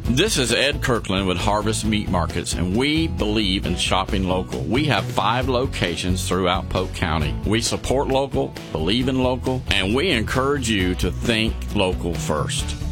This is Ed Kirkland with Harvest Meat Markets, and we believe in shopping local. We have 5 locations throughout Polk County. We support local, believe in local, and we encourage you to think local first.